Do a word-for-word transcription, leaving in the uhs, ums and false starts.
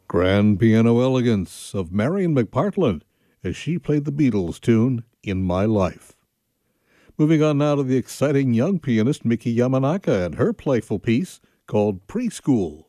Grand piano elegance of Marion McPartland as she played the Beatles tune In My Life. Moving on now to the exciting young pianist Miki Yamanaka and her playful piece called Preschool.